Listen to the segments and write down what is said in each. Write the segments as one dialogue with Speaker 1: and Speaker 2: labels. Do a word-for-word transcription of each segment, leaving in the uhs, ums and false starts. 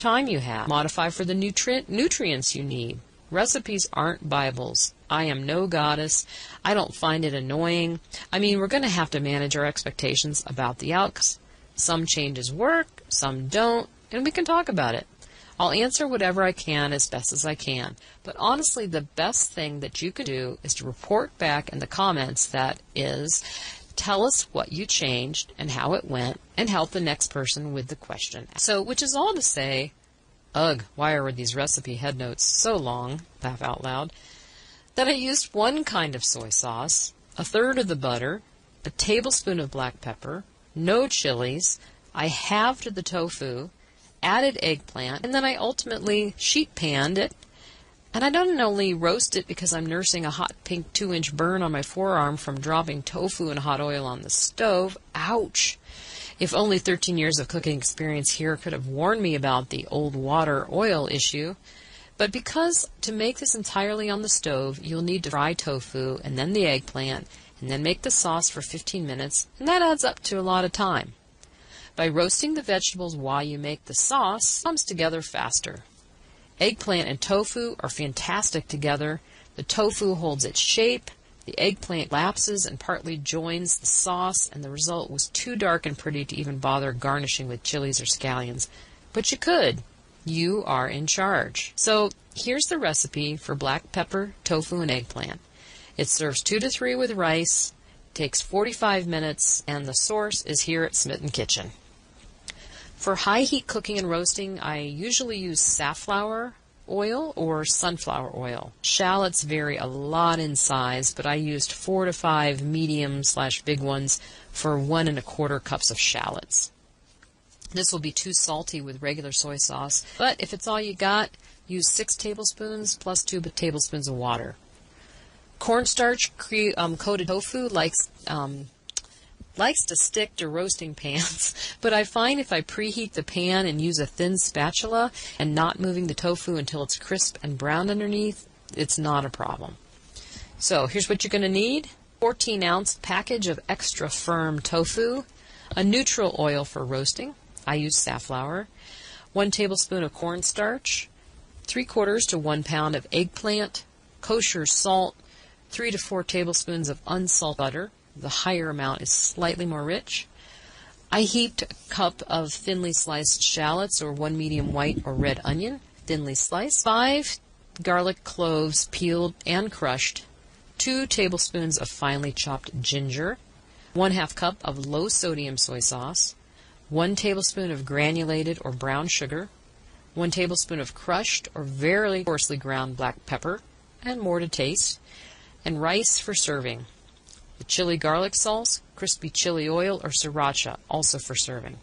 Speaker 1: time you have. Modify for the nutri nutrients you need. Recipes aren't Bibles. I am no goddess. I don't find it annoying. I mean, we're going to have to manage our expectations about the outcomes. Some changes work, some don't, and we can talk about it. I'll answer whatever I can as best as I can. But honestly, the best thing that you can do is to report back in the comments, that is, tell us what you changed and how it went, and help the next person with the question. So, which is all to say, ugh, why are these recipe headnotes so long, laugh out loud, that I used one kind of soy sauce, a third of the butter, a tablespoon of black pepper, no chilies, I halved the tofu, added eggplant, and then I ultimately sheet panned it. And I don't only roast it because I'm nursing a hot pink two inch burn on my forearm from dropping tofu in hot oil on the stove. Ouch! If only thirteen years of cooking experience here could have warned me about the old water oil issue. But because to make this entirely on the stove, you'll need to fry tofu and then the eggplant and then make the sauce for fifteen minutes, and that adds up to a lot of time. By roasting the vegetables while you make the sauce, it comes together faster. Eggplant and tofu are fantastic together. The tofu holds its shape, the eggplant lapses and partly joins the sauce, and the result was too dark and pretty to even bother garnishing with chilies or scallions. But you could. You are in charge. So here's the recipe for black pepper, tofu, and eggplant. It serves two to three with rice, takes forty-five minutes, and the source is here at Smitten Kitchen. For high heat cooking and roasting, I usually use safflower oil or sunflower oil. Shallots vary a lot in size, but I used four to five medium slash big ones for one and a quarter cups of shallots. This will be too salty with regular soy sauce, but if it's all you got, use six tablespoons plus two tablespoons of water. Cornstarch um, coated tofu likes um, likes to stick to roasting pans, but I find if I preheat the pan and use a thin spatula and not moving the tofu until it's crisp and brown underneath, it's not a problem. So here's what you're going to need. fourteen ounce package of extra firm tofu, a neutral oil for roasting, I use safflower, one tablespoon of cornstarch, three quarters to one pound of eggplant, kosher salt, three to four tablespoons of unsalted butter. The higher amount is slightly more rich. I heaped a cup of thinly sliced shallots or one medium white or red onion, thinly sliced, five garlic cloves peeled and crushed, two tablespoons of finely chopped ginger, one half cup of low sodium soy sauce, one tablespoon of granulated or brown sugar, one tablespoon of crushed or very coarsely ground black pepper, and more to taste, and rice for serving. The chili garlic sauce, crispy chili oil, or sriracha, also for serving.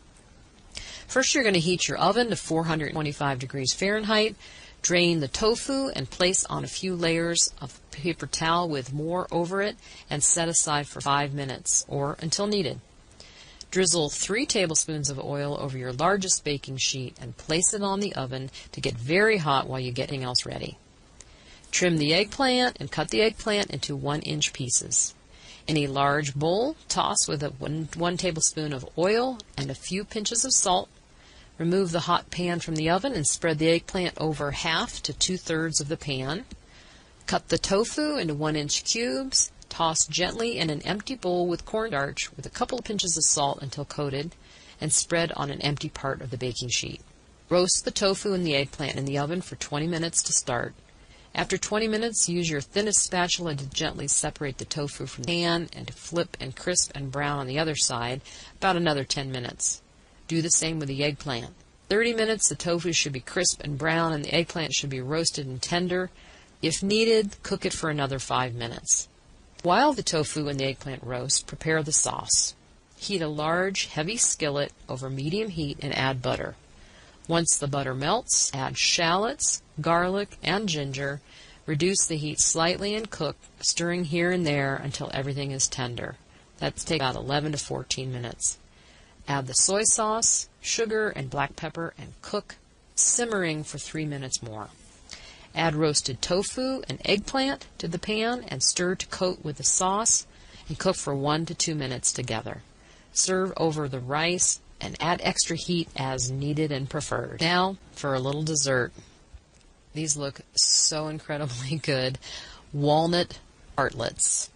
Speaker 1: First, you're going to heat your oven to four hundred twenty-five degrees Fahrenheit. Drain the tofu and place on a few layers of paper towel with more over it and set aside for five minutes or until needed. Drizzle three tablespoons of oil over your largest baking sheet and place it on the oven to get very hot while you get everything else ready. Trim the eggplant and cut the eggplant into one inch pieces. In a large bowl, toss with a one, one tablespoon of oil and a few pinches of salt. Remove the hot pan from the oven and spread the eggplant over half to two-thirds of the pan. Cut the tofu into one inch cubes. Toss gently in an empty bowl with cornstarch with a couple of pinches of salt until coated, and spread on an empty part of the baking sheet. Roast the tofu and the eggplant in the oven for twenty minutes to start. After twenty minutes, use your thinnest spatula to gently separate the tofu from the pan and to flip and crisp and brown on the other side, about another ten minutes. Do the same with the eggplant. thirty minutes, the tofu should be crisp and brown and the eggplant should be roasted and tender. If needed, cook it for another five minutes. While the tofu and the eggplant roast, prepare the sauce. Heat a large, heavy skillet over medium heat and add butter. Once the butter melts, add shallots, garlic, and ginger. Reduce the heat slightly and cook, stirring here and there until everything is tender. That takes about eleven to fourteen minutes. Add the soy sauce, sugar, and black pepper and cook, simmering for three minutes more. Add roasted tofu and eggplant to the pan and stir to coat with the sauce and cook for one to two minutes together. Serve over the rice, and add extra heat as needed and preferred. Now for a little dessert. These look so incredibly good. Walnut tartlets.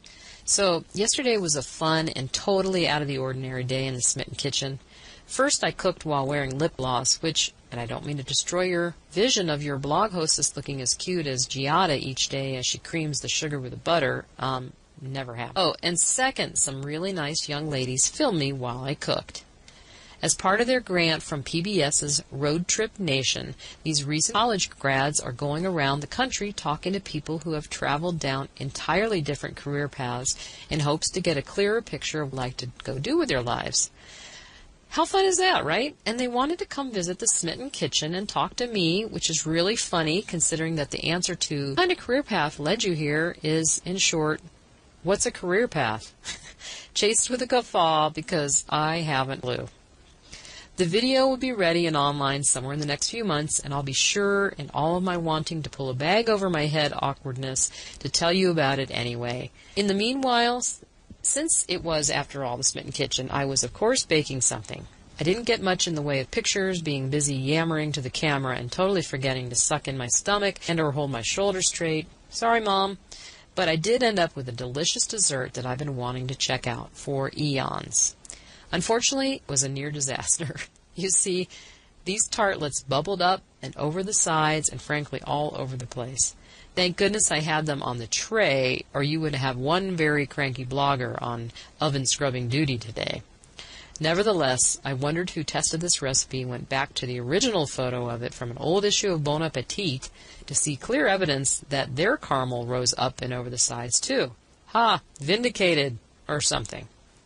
Speaker 1: So yesterday was a fun and totally out of the ordinary day in the Smitten kitchen. First I cooked while wearing lip gloss, which, and I don't mean to destroy your vision of your blog hostess looking as cute as Giada each day as she creams the sugar with the butter, um, never happened. Oh, and second, some really nice young ladies filmed me while I cooked. As part of their grant from P B S's Road Trip Nation, these recent college grads are going around the country talking to people who have traveled down entirely different career paths in hopes to get a clearer picture of what they like to go do with their lives. How fun is that, right? And they wanted to come visit the Smitten kitchen and talk to me, which is really funny considering that the answer to what kind of career path led you here is, in short, what's a career path? Chased with a guffaw because I haven't a clue. The video will be ready and online somewhere in the next few months, and I'll be sure, in all of my wanting to pull a bag over my head awkwardness, to tell you about it anyway. In the meanwhile, since it was, after all, the Smitten kitchen, I was, of course, baking something. I didn't get much in the way of pictures, being busy yammering to the camera and totally forgetting to suck in my stomach and or hold my shoulders straight. Sorry, Mom. But I did end up with a delicious dessert that I've been wanting to check out for eons. Unfortunately, it was a near disaster. You see, these tartlets bubbled up and over the sides and frankly all over the place. Thank goodness I had them on the tray, or you would have one very cranky blogger on oven scrubbing duty today. Nevertheless, I wondered who tested this recipe and went back to the original photo of it from an old issue of Bon Appetit to see clear evidence that their caramel rose up and over the sides too. Ha! Vindicated! Or something.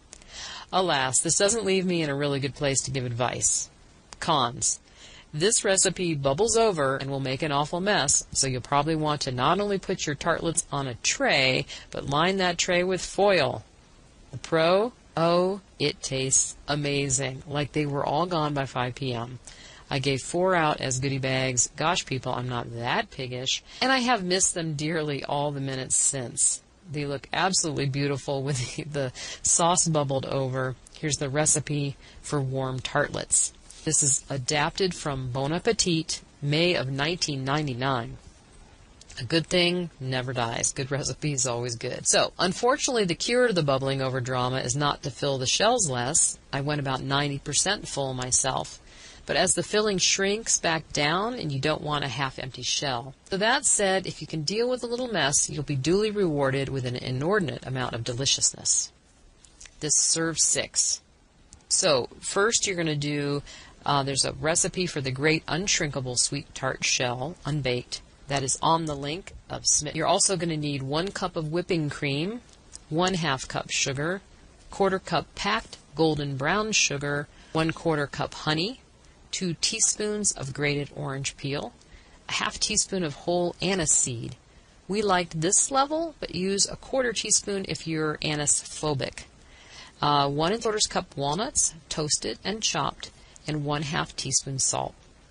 Speaker 1: Alas, this doesn't leave me in a really good place to give advice. Cons. This recipe bubbles over and will make an awful mess, so you'll probably want to not only put your tartlets on a tray, but line that tray with foil. The pro? Oh, it tastes amazing, like they were all gone by five p m I gave four out as goodie bags. Gosh, people, I'm not that piggish, and I have missed them dearly all the minutes since. They look absolutely beautiful with the, the sauce bubbled over. Here's the recipe for warm tartlets. This is adapted from Bon Appetit, May of nineteen ninety-nine. A good thing never dies. Good recipe is always good. So, unfortunately, the cure to the bubbling over drama is not to fill the shells less. I went about ninety percent full myself. But as the filling shrinks back down, and you don't want a half-empty shell. So that said, if you can deal with a little mess, you'll be duly rewarded with an inordinate amount of deliciousness. This serves six. So, first you're going to do, uh, there's a recipe for the great unshrinkable sweet tart shell, unbaked. That is on the link of Smitten. You're also going to need one cup of whipping cream, one half cup sugar, quarter cup packed golden brown sugar, one quarter cup honey, two teaspoons of grated orange peel, a half teaspoon of whole anise seed. We liked this level, but use a quarter teaspoon if you're anise phobic. Uh, one and quarters cup walnuts, toasted and chopped, and one half teaspoon salt.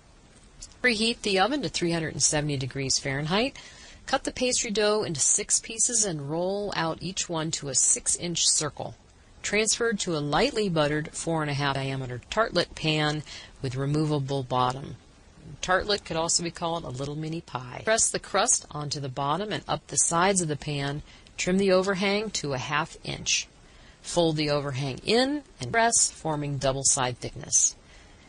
Speaker 1: Preheat the oven to three hundred seventy degrees Fahrenheit. Cut the pastry dough into six pieces and roll out each one to a six inch circle. Transferred to a lightly buttered four and a half diameter tartlet pan with removable bottom. Tartlet could also be called a little mini pie. Press the crust onto the bottom and up the sides of the pan. Trim the overhang to a half inch. Fold the overhang in and press, forming double side thickness.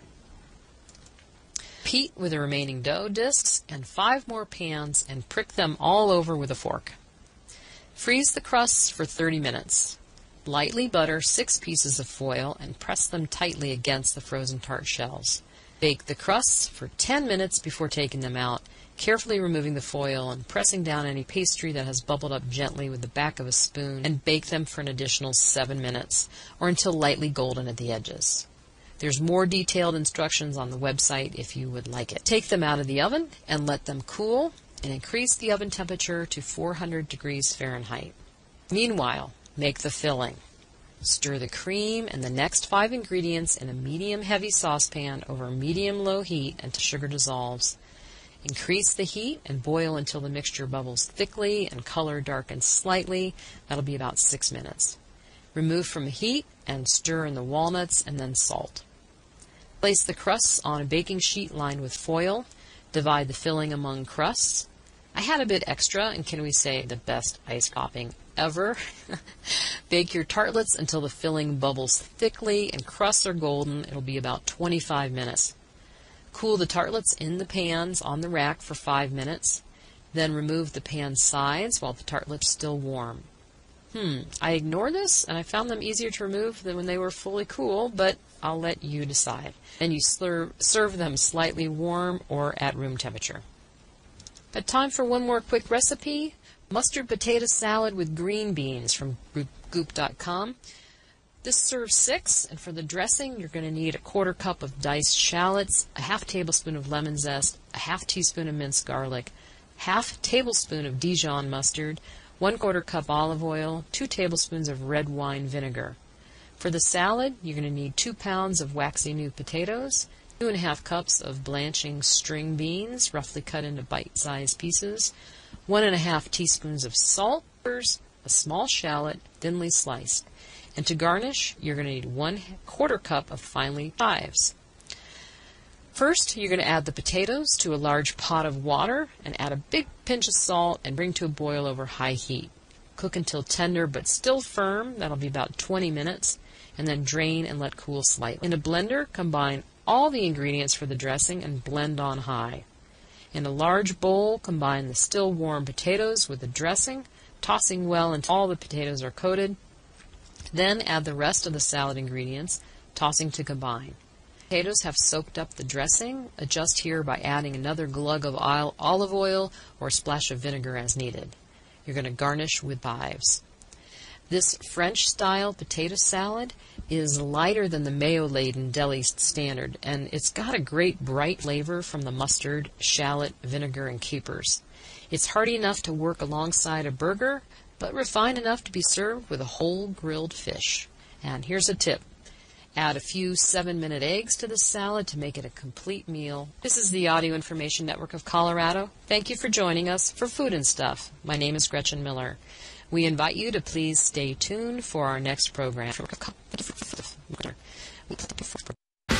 Speaker 1: Repeat with the remaining dough discs and five more pans and prick them all over with a fork. Freeze the crusts for thirty minutes. Lightly butter six pieces of foil and press them tightly against the frozen tart shells. Bake the crusts for ten minutes before taking them out, carefully removing the foil and pressing down any pastry that has bubbled up gently with the back of a spoon, and bake them for an additional seven minutes, or until lightly golden at the edges. There's more detailed instructions on the website if you would like it. Take them out of the oven and let them cool, and increase the oven temperature to four hundred degrees Fahrenheit. Meanwhile, make the filling. Stir the cream and the next five ingredients in a medium-heavy saucepan over medium-low heat until sugar dissolves. Increase the heat and boil until the mixture bubbles thickly and color darkens slightly. That'll be about six minutes. Remove from the heat and stir in the walnuts and then salt. Place the crusts on a baking sheet lined with foil. Divide the filling among crusts. I had a bit extra, and can we say the best ice topping ever? Bake your tartlets until the filling bubbles thickly and crusts are golden. It'll be about twenty-five minutes. Cool the tartlets in the pans on the rack for five minutes. Then remove the pan sides while the tartlets are still warm. Hmm, I ignored this, and I found them easier to remove than when they were fully cool, but I'll let you decide. Then you slur serve them slightly warm or at room temperature. But time for one more quick recipe. Mustard potato salad with green beans from goop dot com. This serves six, and for the dressing, you're going to need a quarter cup of diced shallots, a half tablespoon of lemon zest, a half teaspoon of minced garlic, half tablespoon of Dijon mustard, one quarter cup olive oil, two tablespoons of red wine vinegar. For the salad, you're going to need two pounds of waxy new potatoes, two and a half cups of blanching string beans, roughly cut into bite-sized pieces, one and a half teaspoons of salt, a small shallot, thinly sliced. And to garnish, you're going to need one quarter cup of finely chives. First, you're going to add the potatoes to a large pot of water and add a big pinch of salt and bring to a boil over high heat. Cook until tender but still firm. That'll be about twenty minutes. And then drain and let cool slightly. In a blender, combine all the ingredients for the dressing and blend on high. In a large bowl, combine the still warm potatoes with the dressing, tossing well until all the potatoes are coated. Then add the rest of the salad ingredients, tossing to combine. Potatoes have soaked up the dressing. Adjust here by adding another glug of olive oil or a splash of vinegar as needed. You're going to garnish with chives. This French-style potato salad is lighter than the mayo-laden deli standard, and it's got a great bright flavor from the mustard, shallot, vinegar, and capers. It's hearty enough to work alongside a burger, but refined enough to be served with a whole grilled fish. And here's a tip. Add a few seven-minute eggs to the salad to make it a complete meal. This is the Audio Information Network of Colorado. Thank you for joining us for Food and Stuff. My name is Gretchen Miller. We invite you to please stay tuned for our next program.